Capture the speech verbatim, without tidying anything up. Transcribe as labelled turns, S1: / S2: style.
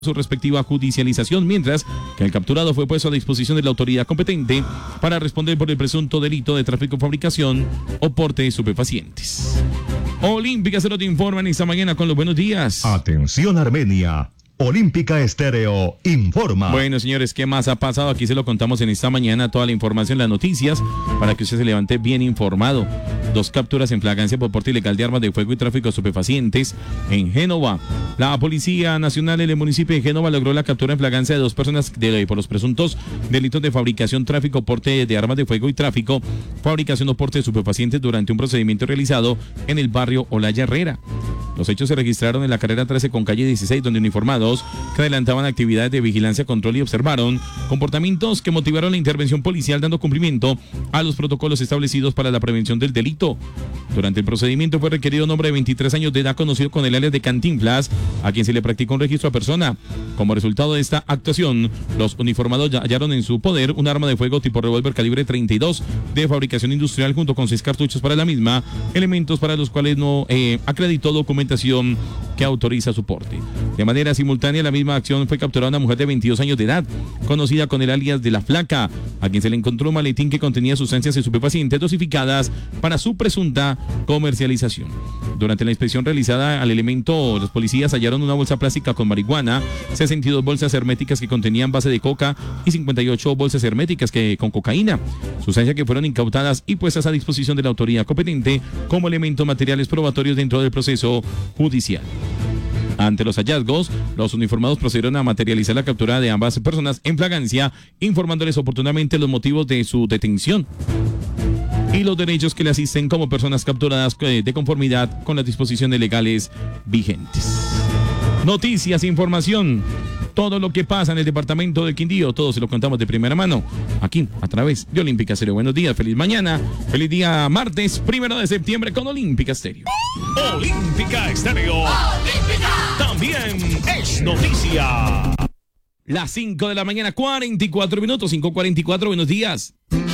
S1: su respectiva judicialización, mientras que el capturado fue puesto a disposición de la autoridad competente para responder por el presunto delito de tráfico, fabricación o porte de estupefacientes. Olímpica Cero te informan esta mañana con los buenos días.
S2: Atención Armenia, Olímpica Estéreo informa.
S1: Bueno, señores, ¿qué más ha pasado? Aquí se lo contamos en esta mañana, toda la información, las noticias, para que usted se levante bien informado. Dos capturas en flagrancia por porte ilegal de armas de fuego y tráfico de estupefacientes en Génova. La Policía Nacional en el municipio de Génova logró la captura en flagrancia de dos personas de, por los presuntos delitos de fabricación, tráfico, porte de armas de fuego y tráfico, fabricación o porte de estupefacientes durante un procedimiento realizado en el barrio Olaya Herrera. Los hechos se registraron en la carrera trece con calle dieciséis, donde uniformados que adelantaban actividades de vigilancia, control y observaron comportamientos que motivaron la intervención policial, dando cumplimiento a los protocolos establecidos para la prevención del delito. Durante el procedimiento fue requerido un hombre de veintitrés años de edad, conocido con el alias de Cantinflas, a quien se le practicó un registro a persona. Como resultado de esta actuación, los uniformados hallaron en su poder un arma de fuego tipo revólver calibre treinta y dos de fabricación industrial, junto con seis cartuchos para la misma, elementos para los cuales no eh, acreditó documentación que autoriza su porte. De manera simultánea, la misma acción fue capturada una mujer de veintidós años de edad, conocida con el alias de La Flaca, a quien se le encontró un maletín que contenía sustancias estupefacientes dosificadas para su presunta comercialización. Durante la inspección realizada al elemento, los policías hallaron una bolsa plástica con marihuana, sesenta y dos bolsas herméticas que contenían base de coca y cincuenta y ocho bolsas herméticas que, con cocaína, sustancias que fueron incautadas y puestas a disposición de la autoridad competente como elementos materiales probatorios dentro del proceso judicial. Ante los hallazgos, los uniformados procedieron a materializar la captura de ambas personas en flagrancia, informándoles oportunamente los motivos de su detención y los derechos que le asisten como personas capturadas de conformidad con las disposiciones legales vigentes. Noticias, información, todo lo que pasa en el departamento del Quindío, todo se lo contamos de primera mano, aquí a través de Olímpica Estéreo. Buenos días, feliz mañana, feliz día martes, primero de septiembre con Olímpica Estéreo.
S3: Olímpica Estéreo. Olímpica. También es noticia.
S1: Las cinco de la mañana, cuarenta y cuatro minutos, cinco cuarenta y cuatro, buenos días.